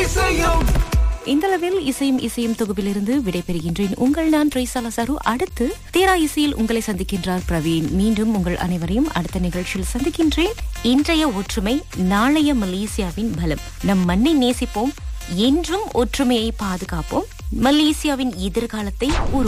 இந்தளவில் இசையும் தொகுப்பிலிருந்து விடைபெறுகின்றேன். உங்கள் நான் ட்ரைசாலா சாரு. அடுத்து தேரா இசையில் உங்களை சந்திக்கின்றார் பிரவீன். மீண்டும் உங்கள் அனைவரையும் அடுத்த நிகழ்ச்சியில் சந்திக்கின்றேன். இன்றைய ஒற்றுமை நாளைய மலேசியாவின் பலம். நம் மண்ணை நேசிப்போம், என்றும் ஒற்றுமையை பாதுகாப்போம், மலேசியாவின் எதிர்காலத்தை உருவாக்குவோம்.